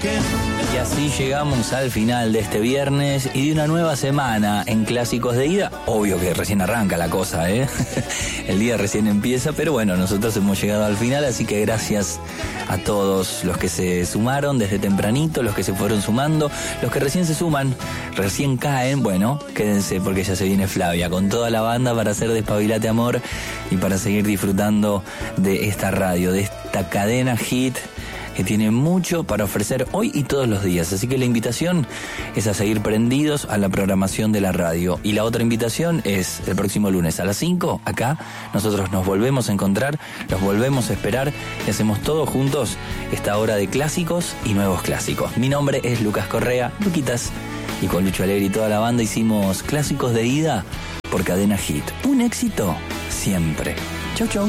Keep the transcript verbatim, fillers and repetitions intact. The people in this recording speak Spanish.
Y así llegamos al final de este viernes y de una nueva semana en Clásicos de Ida. Obvio que recién arranca la cosa, ¿eh? El día recién empieza, pero bueno, nosotros hemos llegado al final, así que gracias a todos los que se sumaron desde tempranito, los que se fueron sumando, los que recién se suman, recién caen, bueno, quédense porque ya se viene Flavia con toda la banda para hacer Despabilate Amor y para seguir disfrutando de esta radio, de esta cadena hit que tiene mucho para ofrecer hoy y todos los días. Así que la invitación es a seguir prendidos a la programación de la radio. Y la otra invitación es el próximo lunes a las cinco, acá nosotros nos volvemos a encontrar, los volvemos a esperar y hacemos todos juntos esta hora de clásicos y nuevos clásicos. Mi nombre es Lucas Correa, Luquitas, y con Lucho Alegre y toda la banda hicimos Clásicos de Ida por Cadena Hit. Un éxito siempre. Chau, chau.